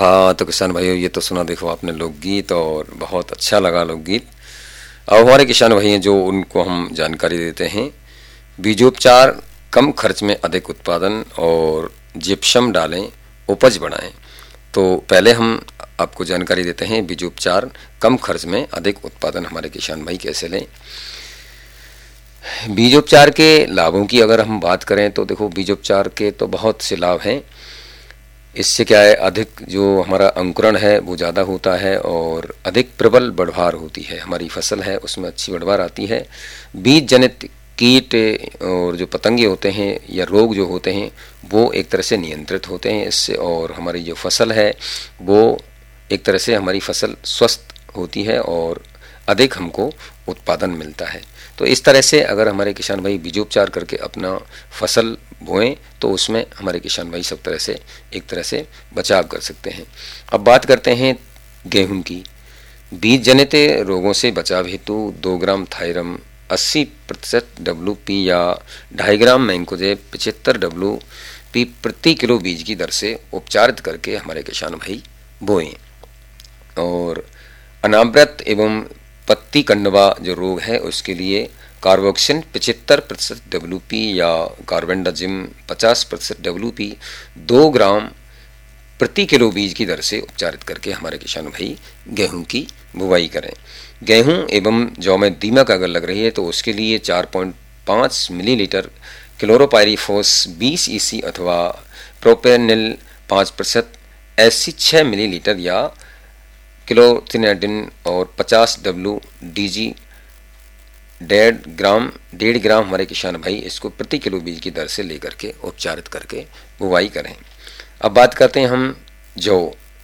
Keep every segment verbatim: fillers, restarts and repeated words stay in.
हाँ तो किसान भाइयों, ये तो सुना देखो आपने लोकगीत, और बहुत अच्छा लगा लोकगीत। अब हमारे किसान भाई हैं जो उनको हम जानकारी देते हैं, बीजोपचार कम खर्च में अधिक उत्पादन और जिप्सम डालें उपज बढ़ाएं। तो पहले हम आपको जानकारी देते हैं बीजोपचार कम खर्च में अधिक उत्पादन हमारे किसान भाई कैसे लें। बीजोपचार के लाभों की अगर हम बात करें तो देखो, बीजोपचार के तो बहुत से लाभ हैं। इससे क्या है, अधिक जो हमारा अंकुरण है वो ज़्यादा होता है और अधिक प्रबल बढ़वार होती है। हमारी फसल है उसमें अच्छी बढ़वार आती है। बीज जनित कीट और जो पतंगे होते हैं या रोग जो होते हैं वो एक तरह से नियंत्रित होते हैं इससे, और हमारी जो फसल है वो एक तरह से हमारी फसल स्वस्थ होती है और अधिक हमको उत्पादन मिलता है। तो इस तरह से अगर हमारे किसान भाई बीजोपचार करके अपना फसल बोएं तो उसमें हमारे किसान भाई सब तरह से एक तरह से बचाव कर सकते हैं। अब बात करते हैं गेहूं की। बीज जनित रोगों से बचाव हेतु दो ग्राम थायरम अस्सी प्रतिशत डब्ल्यू पी या ढाई ग्राम मैंकोजेब पचहत्तर डब्ल्यू पी प्रति किलो बीज की दर से उपचारित करके हमारे किसान भाई बोएं। और अनावृत एवं पत्ती कंडवा जो रोग है उसके लिए कार्बोक्सिन पचहत्तर प्रतिशत डब्ल्यू पी या कार्बेंडाजिम पचास प्रतिशत डब्ल्यू पी दो ग्राम प्रति किलो बीज की दर से उपचारित करके हमारे किसान भाई गेहूं की बुवाई करें। गेहूं एवं जौ में दीमक अगर लग रही है तो उसके लिए चार पॉइंट पाँच मिलीलीटर क्लोरोपायरीफोस बीस ईसी अथवा प्रोपेनिल पाँच प्रतिशत ऐसी छः मिलीलीटर या क्लोथिनाडिन और पचास डब्ल्यू डीजी डेढ़ ग्राम डेढ़ ग्राम हमारे किसान भाई इसको प्रति किलो बीज की दर से लेकर के उपचारित करके बुवाई करें। अब बात करते हैं हम जो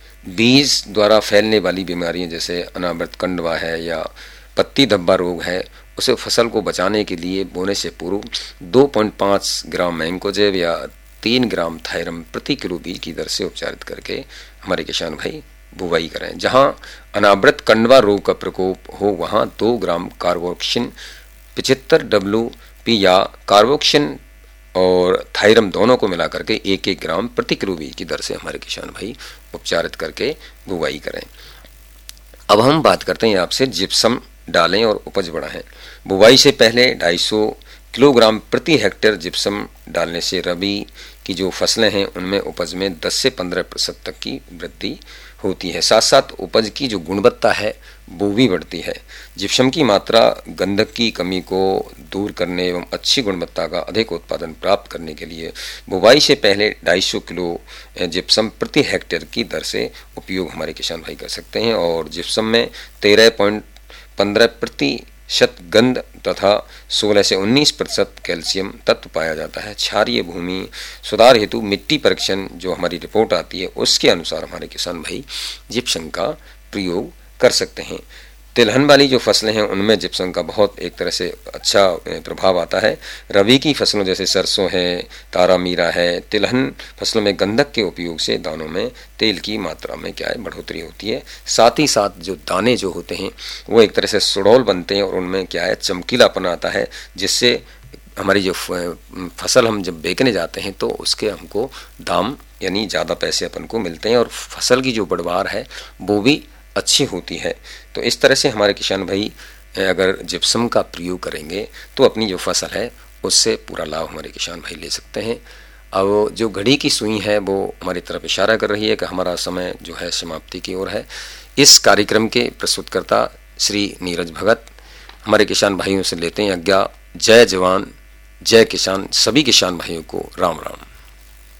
बीज द्वारा फैलने वाली बीमारियां जैसे अनावृत कंडवा है या पत्ती धब्बा रोग है, उसे फसल को बचाने के लिए बोने से पूर्व दो पॉइंट पाँच ग्राम मैंकोजेब या तीन ग्राम थायरम प्रति किलो बीज की दर से उपचारित करके हमारे किसान भाई बुवाई करें। जहां अनावृत कंडवा रोग का प्रकोप हो वहां दो ग्राम कार्बोक्सिन पचहत्तर डब्ल्यू पी या कार्बोक्सिन और थायरम दोनों को मिलाकर के एक एक ग्राम प्रति किलो बीज की दर से हमारे किसान भाई उपचारित करके बुवाई करें। अब हम बात करते हैं आपसे जिप्सम डालें और उपज बढ़ाएं। बुवाई से पहले दो सौ पचास किलोग्राम प्रति हेक्टेयर जिप्सम डालने से रबी की जो फसलें हैं उनमें उपज में दस से पंद्रह प्रतिशत तक की वृद्धि होती है। साथ साथ उपज की जो गुणवत्ता है वो भी बढ़ती है। जिप्सम की मात्रा गंधक की कमी को दूर करने एवं अच्छी गुणवत्ता का अधिक उत्पादन प्राप्त करने के लिए बुवाई से पहले दो सौ पचास किलो जिप्सम प्रति हेक्टेयर की दर से उपयोग हमारे किसान भाई कर सकते हैं। और जिप्सम में तेरह पॉइंट पंद्रह प्रतिशत गंध तथा सोलह से उन्नीस प्रतिशत कैल्शियम तत्व पाया जाता है। क्षारीय भूमि सुधार हेतु मिट्टी परीक्षण जो हमारी रिपोर्ट आती है उसके अनुसार हमारे किसान भाई जिप्सम का प्रयोग कर सकते हैं। तिलहन वाली जो फसलें हैं उनमें जिप्सम का बहुत एक तरह से अच्छा प्रभाव आता है। रबी की फसलों जैसे सरसों है, तारा मीरा है, तिलहन फसलों में गंधक के उपयोग से दानों में तेल की मात्रा में क्या है बढ़ोतरी होती है। साथ ही साथ जो दाने जो होते हैं वो एक तरह से सुडौल बनते हैं और उनमें क्या है चमकीलापन आता है, जिससे हमारी जो फसल हम जब बेचने जाते हैं तो उसके हमको दाम यानी ज़्यादा पैसे अपन को मिलते हैं और फसल की जो बढ़वार है वो भी अच्छी होती है। तो इस तरह से हमारे किसान भाई अगर जिप्सम का प्रयोग करेंगे तो अपनी जो फसल है उससे पूरा लाभ हमारे किसान भाई ले सकते हैं। अब जो घड़ी की सुई है वो हमारी तरफ इशारा कर रही है कि हमारा समय जो है समाप्ति की ओर है। इस कार्यक्रम के प्रस्तुतकर्ता श्री नीरज भगत हमारे किसान भाइयों से लेते हैं आज्ञा। जय जवान जय किसान, सभी किसान भाइयों को राम राम।